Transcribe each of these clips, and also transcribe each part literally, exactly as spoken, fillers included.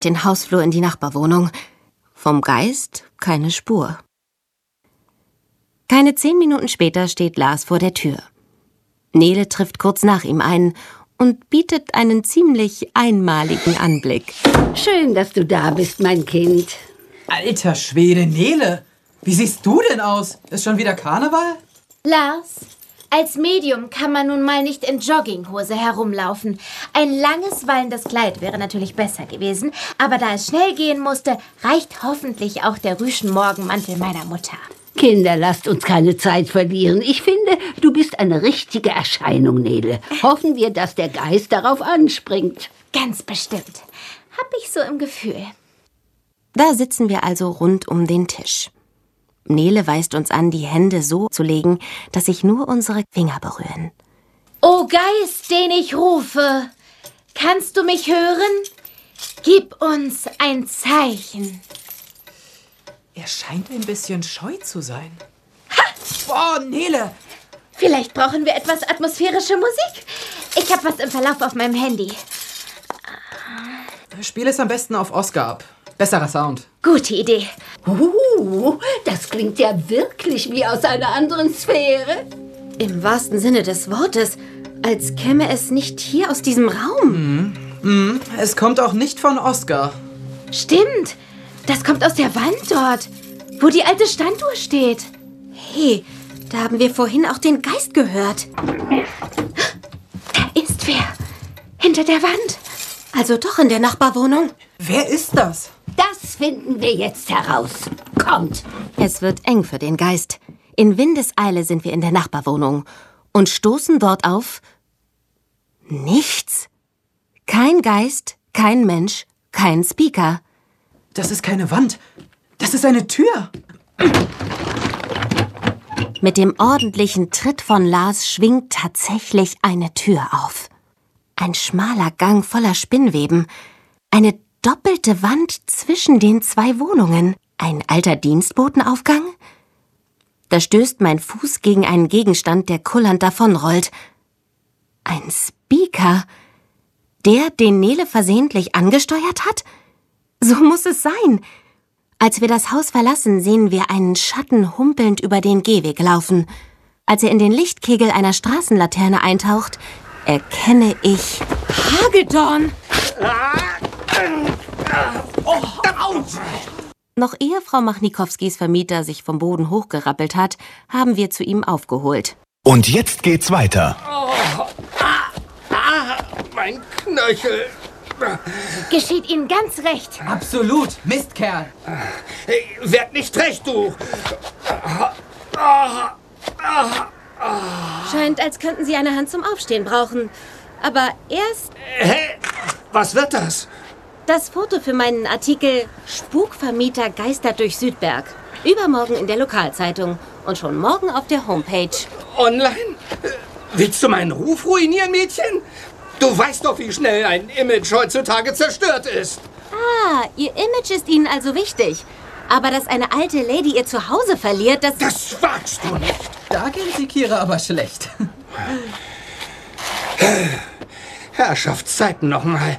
den Hausflur in die Nachbarwohnung. Vom Geist keine Spur. Keine zehn Minuten später steht Lars vor der Tür. Nele trifft kurz nach ihm ein und bietet einen ziemlich einmaligen Anblick. Schön, dass du da bist, mein Kind. Alter Schwede, Nele! Wie siehst du denn aus? Ist schon wieder Karneval? Lars, als Medium kann man nun mal nicht in Jogginghose herumlaufen. Ein langes, wallendes Kleid wäre natürlich besser gewesen, aber da es schnell gehen musste, reicht hoffentlich auch der Rüschen-Morgenmantel meiner Mutter. Kinder, lasst uns keine Zeit verlieren. Ich finde, du bist eine richtige Erscheinung, Nele. Hoffen wir, dass der Geist darauf anspringt. Ganz bestimmt. Hab ich so im Gefühl. Da sitzen wir also rund um den Tisch. Nele weist uns an, die Hände so zu legen, dass sich nur unsere Finger berühren. O Geist, den ich rufe, kannst du mich hören? Gib uns ein Zeichen. Er scheint ein bisschen scheu zu sein. Ha! Boah, Nele! Vielleicht brauchen wir etwas atmosphärische Musik. Ich habe was im Verlauf auf meinem Handy. Spiel es am besten auf Oscar ab. Besserer Sound. Gute Idee. Uh, das klingt ja wirklich wie aus einer anderen Sphäre. Im wahrsten Sinne des Wortes, als käme es nicht hier aus diesem Raum. Mhm. Mhm. Es kommt auch nicht von Oscar. Stimmt. Das kommt aus der Wand dort, wo die alte Standuhr steht. Hey, da haben wir vorhin auch den Geist gehört. Da ist wer. Hinter der Wand. Also doch in der Nachbarwohnung. Wer ist das? Das finden wir jetzt heraus. Kommt. Es wird eng für den Geist. In Windeseile sind wir in der Nachbarwohnung und stoßen dort auf nichts. Kein Geist, kein Mensch, kein Speaker. Das ist keine Wand. Das ist eine Tür. Mit dem ordentlichen Tritt von Lars schwingt tatsächlich eine Tür auf. Ein schmaler Gang voller Spinnweben. Eine doppelte Wand zwischen den zwei Wohnungen. Ein alter Dienstbotenaufgang? Da stößt mein Fuß gegen einen Gegenstand, der kullernd davonrollt. Ein Speaker? Der, den Nele versehentlich angesteuert hat? So muss es sein. Als wir das Haus verlassen, sehen wir einen Schatten humpelnd über den Gehweg laufen. Als er in den Lichtkegel einer Straßenlaterne eintaucht, erkenne ich Hagedorn. Oh, Autsch! Noch ehe Frau Machnikowskis Vermieter sich vom Boden hochgerappelt hat, haben wir zu ihm aufgeholt. Und jetzt geht's weiter. Oh, ah, ah, mein Knöchel. Geschieht Ihnen ganz recht. Absolut, Mistkerl. Hey, werd nicht recht, du. Scheint, als könnten Sie eine Hand zum Aufstehen brauchen. Aber erst... Hey, was wird das? Das Foto für meinen Artikel Spukvermieter geistert durch Südberg. Übermorgen in der Lokalzeitung und schon morgen auf der Homepage. Online? Willst du meinen Ruf ruinieren, Mädchen? Du weißt doch, wie schnell ein Image heutzutage zerstört ist. Ah, Ihr Image ist Ihnen also wichtig. Aber dass eine alte Lady ihr Zuhause verliert, das... Das wagst du nicht. Da geht sie Kira aber schlecht. Herrschaftszeiten noch mal.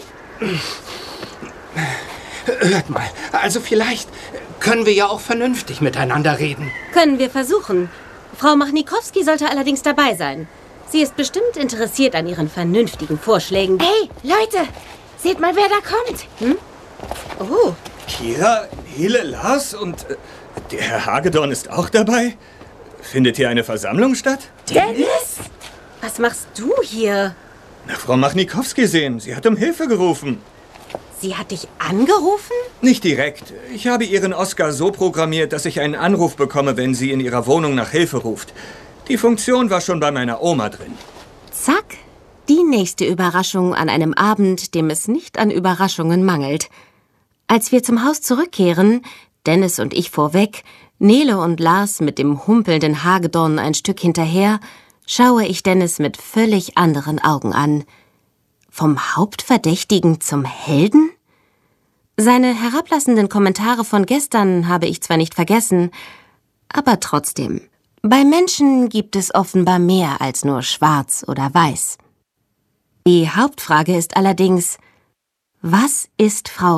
Hört mal, also vielleicht können wir ja auch vernünftig miteinander reden. Können wir versuchen. Frau Machnikowski sollte allerdings dabei sein. Sie ist bestimmt interessiert an Ihren vernünftigen Vorschlägen. Hey, Leute, seht mal, wer da kommt. Hm? Oh. Kira, Nele, Lars und äh, der Herr Hagedorn ist auch dabei? Findet hier eine Versammlung statt? Dennis? Was machst du hier? Nach Frau Machnikowski sehen. Sie hat um Hilfe gerufen. Sie hat dich angerufen? Nicht direkt. Ich habe Ihren Oscar so programmiert, dass ich einen Anruf bekomme, wenn sie in ihrer Wohnung nach Hilfe ruft. Die Funktion war schon bei meiner Oma drin. Zack, die nächste Überraschung an einem Abend, dem es nicht an Überraschungen mangelt. Als wir zum Haus zurückkehren, Dennis und ich vorweg, Nele und Lars mit dem humpelnden Hagedorn ein Stück hinterher, schaue ich Dennis mit völlig anderen Augen an. Vom Hauptverdächtigen zum Helden? Seine herablassenden Kommentare von gestern habe ich zwar nicht vergessen, aber trotzdem. Bei Menschen gibt es offenbar mehr als nur schwarz oder weiß. Die Hauptfrage ist allerdings, Was ist Frau